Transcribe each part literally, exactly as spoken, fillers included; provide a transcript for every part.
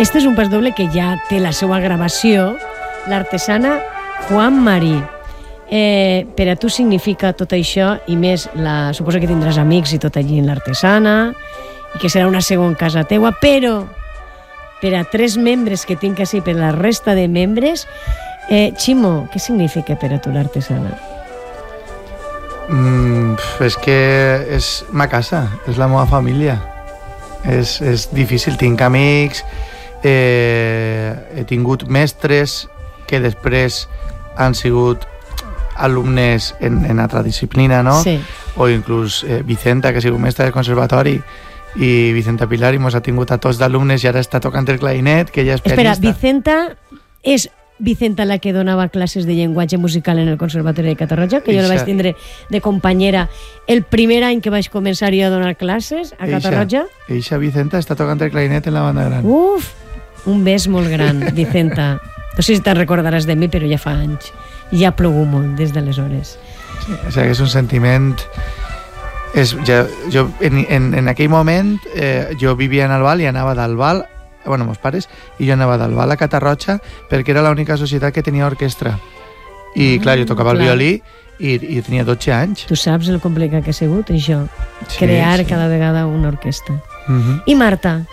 Este és un pas doble que ja té la seva gravació, l'artesana Juan Marí. Eh, per a tu significa tot això i més, la, suposo que tindràs amics i tot allí en l'artesana i que serà una segona casa teua, però per a tres membres que tinc així, per la resta de membres, eh, Ximo, què significa per a tu l'artesana? Mm, és que és ma casa, és la meva família. És, és difícil, tinc amics, eh, he tingut mestres que després han sigut alumnes en, en altra disciplina, no? Sí. O inclús eh, Vicenta, que ha sigut mestra del conservatori, i Vicenta Pilar, i mos ha tingut a tots d'alumnes i ara està tocant el clarinet, que ella és pianista. Espera, Vicenta és Vicenta la que donava classes de llenguatge musical en el Conservatori de Catarroja, que jo la vaig tindre de companyera el primer any que vaig començar jo a donar classes a Catarroja. Eixa Vicenta està tocant el clarinet en la banda gran. Uf, un bes molt gran, Vicenta. No sé si te'n recordaràs de mi, però ja fa anys. I ja ha plogut molt des d'aleshores. Sí, o sigui que és un sentiment... És, ja, jo, en, en, en aquell moment eh, jo vivia en Albal i anava d'Albal, bueno, meus pares, i jo anava d'Albal a Catarroja perquè era l'única societat que tenia orquestra. I ah, clar, jo tocava clar. el violí i, i tenia dotze anys. Tu saps el complicat que ha sigut això? Sí, crear sí. cada vegada una orquestra. Uh-huh. I Marta?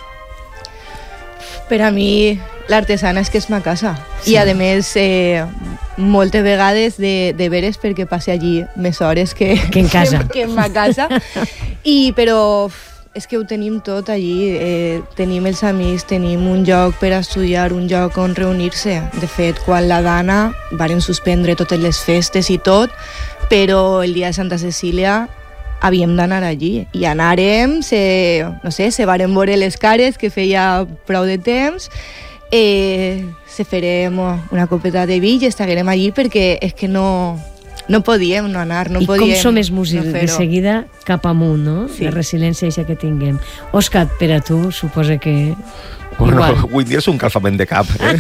Per a mi l'artesana és que és ma casa. Sí. I a més, eh, moltes vegades de, de veres perquè passe allí més hores que, que en casa. Que, que en ma casa. I, però és que ho tenim tot allí. Eh, tenim els amics, tenim un lloc per estudiar, un lloc on reunir-se. De fet, quan la Dana varen suspendre totes les festes i tot, però el dia de Santa Cecília havíem d'anar allí. I anàrem, se, no sé, se varen veure les cares, que feia prou de temps, eh, se farem una copeta de vi i estaguerem allí perquè és que no, no podíem no anar, no I podíem... I com som els músics, no de seguida cap amunt, no? Sí. La resiliència eixa que tinguem. Òscar, per a tu, suposa que... Bueno, avui dia és un calfament de cap, eh?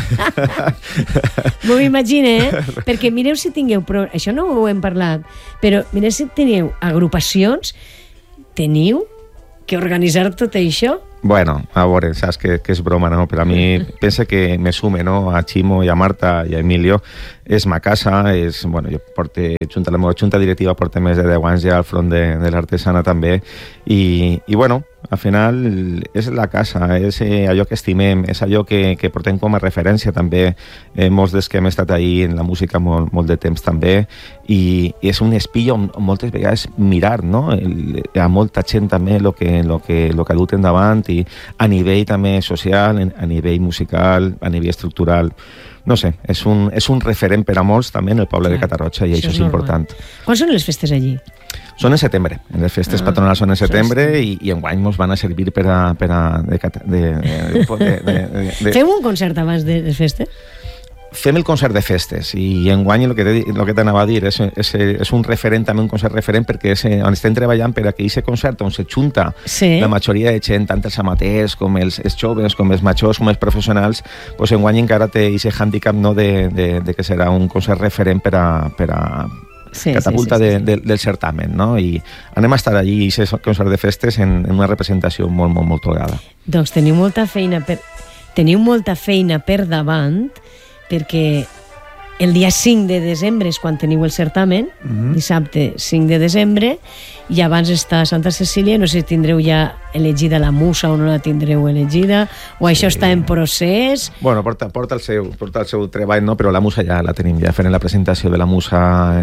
M'ho imagino, eh? Perquè mireu si tingueu... Però això no ho hem parlat, però mireu si teniu agrupacions, teniu que organitzar tot això. Bueno, a veure, saps que, que és broma, no? Per a mi, pensa que me sume, no? A Ximo i a Marta i a Emilio. És ma casa, és... Bueno, jo porte... Junta, la meva junta directiva porta més de deu anys ja al front de, de l'artesana també. I, i bueno, al final és la casa, és allò que estimem, és allò que, que portem com a referència també. Eh, molts dels que hem estat ahí en la música molt, molt de temps també. I, i és un espill on, on moltes vegades mirar, no? El, hi ha molta gent també el que, lo que, lo que ha dut endavant, i a nivell també social, a nivell musical, a nivell estructural. No sé, és un, és un referent per a molts també en el poble Clar, de Catarroja i això, això és, és important. Quan són les festes allí? Són en setembre. Les festes ah, patronals són en setembre i, i enguany ens van a servir per a... Per a de, de, de, de, de, de... Feu un concert abans de les festes? Fem el concert de festes i enguany el que, el que t'anava a dir és, és, és un referent, també un concert referent perquè és on estem treballant per a que aquest concert on se junta sí. la majoria de gent, tant els amateurs com els, els joves, com els majors, com els professionals, doncs enguany encara té aquest handicap, no, de, de, de que serà un concert referent per a, per a sí, catapulta sí, sí, sí, sí. De, de, del certamen, no? I anem a estar allí i aquest concert de festes en, en una representació molt, molt, molt tocada. Doncs teniu molta feina per, teniu molta feina per davant, perquè el dia cinc de desembre és quan teniu el certamen, mm-hmm. dissabte cinc de desembre, i abans està Santa Cecília, no sé si tindreu ja elegida la musa o no la tindreu elegida, o sí. això està en procés... Bueno, porta, porta, el seu, porta el seu treball, no? Però la musa ja la tenim, ja fent la presentació de la musa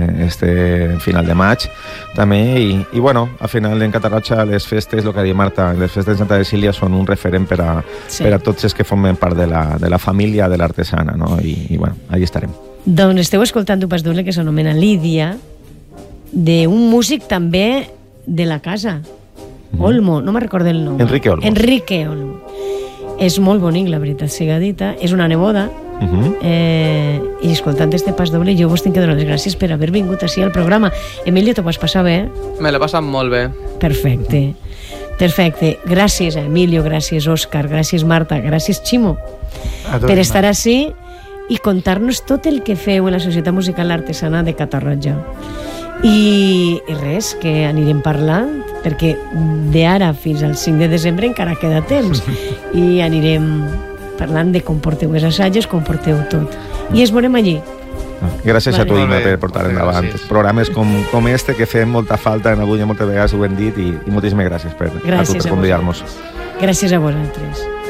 este final de maig, també, i, i bueno, al final en Catarroja les festes, el que ha dit Marta, les festes de Santa Cecília són un referent per a, sí. per a tots els que formen part de la, de la família de l'artesana, no? I, i bueno, allí estarem. Doncs esteu escoltant un pas doble que s'anomena Lídia, d'un músic també de la casa, mm. Olmo, no me'n recordo el nom. Enrique Olmo. Enrique Olmo. És molt bonic, la veritat, siga dita. És una neboda. Mm-hmm. eh, I escoltant este pas doble, jo vos tinc que donar les gràcies per haver vingut així al programa. Emilio, t'ho vas passar bé? Me l'he passat molt bé. Perfecte. Perfecte. Gràcies a Emilio, gràcies Òscar, gràcies Marta, gràcies Ximo per estar així i contar-nos tot el que feu en la Societat Musical Artesana de Catarroja. I, i res, que anirem parlant, perquè d'ara fins al cinc de desembre encara queda temps, i anirem parlant de com porteu els assajos, com porteu tot. I es veurem allí. Gràcies Vale. a tu, Imma, Molt bé, per portar moltes endavant gràcies. programes com, com este que fem molta falta en avui, moltes vegades ho hem dit, i, i moltíssimes gràcies per, Gràcies a tu per a convidar-nos. Gràcies a vosaltres.